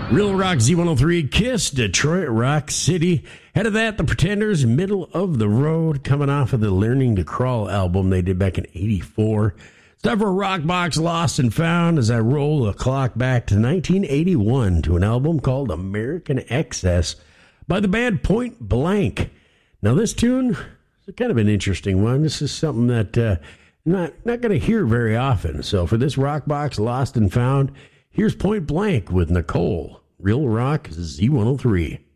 Real Rock Z103, Kiss, Detroit Rock City. Ahead of that, The Pretenders, Middle of the Road, coming off of the Learning to Crawl album they did back in 84. Several Rock Box Lost and Found as I roll the clock back to 1981 to an album called American Excess by the band Point Blank. Now this tune is kind of an interesting one. This is something that not going to hear very often. So for this Rock Box Lost and Found, here's Point Blank with Nicole. Real Rock Z103.